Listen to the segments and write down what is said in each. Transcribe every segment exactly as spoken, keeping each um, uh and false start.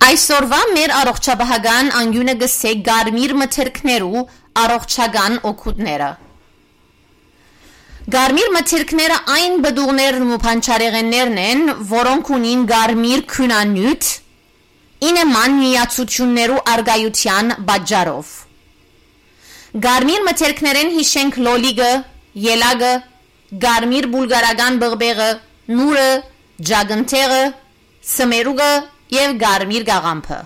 Այսօրվա մեր առողջապահական անկյունը գսե գարմիր մթերքներու առողջական օգուտները։ Գարմիր մթերքները այն բդուղներն ու փանչարեղեններն են, որոնք ունին գարմիր քունանյութ, ինեման միացություններու արգայության պատճառով։ Գարմիր մթերքներեն հիշենք լոլիգը, ելագը, գարմիր բուլգարական բղբեղը, նուրը, ջագնթեղը, սմերուգը և գարմիր գաղամփը,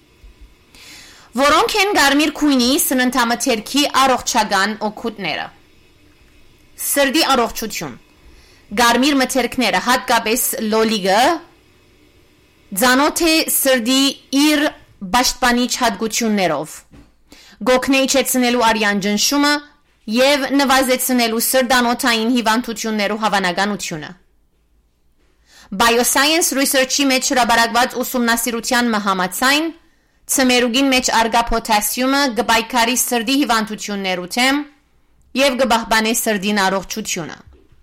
որոնք են գարմիր քույնի սննդամթերքի առողջական օգուտները։ Սրդի առողջություն։ Գարմիր մթերքները, հատկապես լոլիգը, ծանոթ է սրդի իր պաշտպանիչ հատկություններով, գոգնե իջեցնելու արյան ճնշումը և նվազեցնելու սրտանոթային հիվանդություններու հավանականությունը։ Bioscience Research-ի մեջ հրապարակված ուսումնասիրության համաձայն ցմերուգին մեջ արգա պոտասիումը գբայքարի սրդի հիվանդություններու թեմ և գբահբանե սրդին առողջությունը։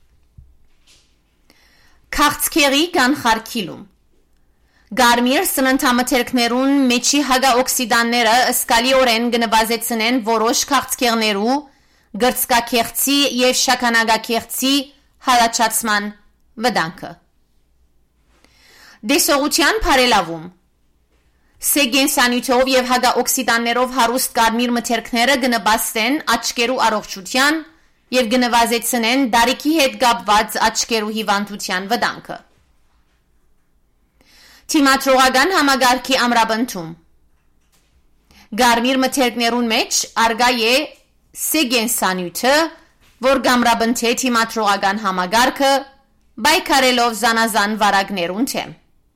Քաղցկեղի կանխարգելում։ Գարմիր սննդամթերքներուն մեջի հագաօքսիդանները ըսկալիորեն կնվազեցնեն որոշ քաղցկեղներու, գրծկաքեղցի և շագանակակեղցի հալաչացման վտանգը։ Դեսողության բարելավում։ Սեգենսանյութով և հագաօքսիդաններով հարուստ գարմիր մթերքները կնպաստեն աչքերու առողջության և կնվազեցնեն դարիքի հետ կապված աչքերու հիվանդության վտանգը։ Թիմադրողական համագարքի ամրապնդում։ Գարմիր մթերքներուն մեջ արգա է սեգենսանյութը, որ կամրապնդե թիմադրողական համագարքը, բայկարելով զանազան վարակներուն թեմ։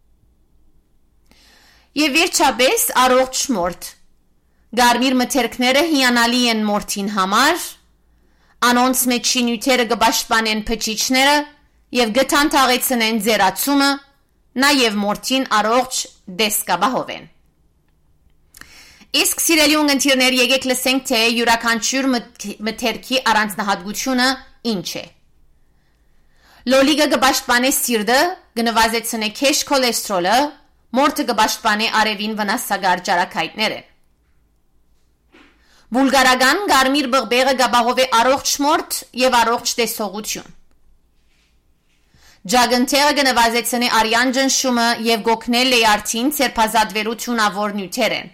Եվ վերջապես առողջ մորթ։ Գարմիր մթերքները հիանալի են մորթին համար, անոնց մեջի նյութերը կպաշտպանեն փչիչները և կթանթաղեցնեն ձեռացումը, նաև մորթին առողջ դեսկապահովեն։ Իսկ սիրելի ունգընտիրներ, եկեք լսենք, թե յուրաքանչյուր մթերքի առանձնահատկությունը ինչ է։ Լոլիգը կպաշտպանե սիրտը, կնվազեցնե քեշ քոլեստրոլը, մորթը կպաշտպանե արևին վնասակար ճարակայթները։ Բուլգարական գարմիր բղբեղը կապահովե առողջ մորթ և առողջ տեսողություն։ Ջագնթեղը կնվազեցնե արյան ճնշումը և կօգնե լեյարդին ցերպազատվելու թունավոր նյութերեն։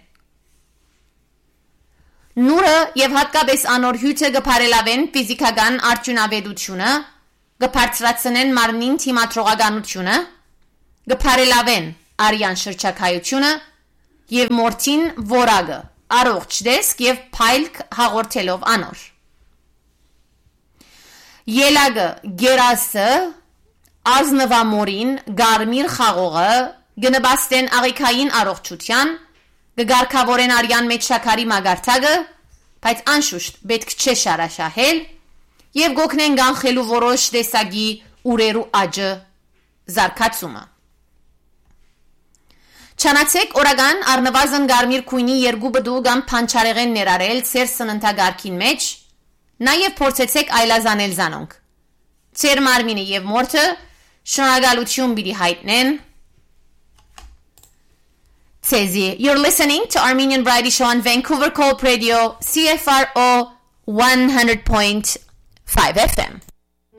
Նուրը և հատկապես անոր հյութը կբարելավեն ֆիզիկական արդյունավետությունը, կբարձրացնեն մարմնին թիմադրողականությունը, կբարելավեն արյան շրջակայությունը և մորթին որակը, առողջ դեսք և փայլք հաղորդելով անոր։ Ելագը, գերասը, ազնվամորին, գարմիր խաղողը կնպաստեն աղիքային առողջության, կգարգավորեն արյան մեջ շաքարի մագարտակը, բայց անշուշտ պետք չէ շարաշահել և կօգնեն կանխելու որոշ տեսակի ուրերու աճը զարգացումը։ Չանացեք օրական առնվազն գարմիր քույնի երկու բդու կամ փանչարեղեն ներառել ձեր սննդագարքին մեջ, նաև փորձեցեք այլազանել զանոնք։ Ձեր մարմինը և մորթը շնորհակալություն պիտի հայտնեն ձեզի։ You're listening to Armenian Variety Show on Vancouver Co-op Radio, C F R O one hundred point five F M.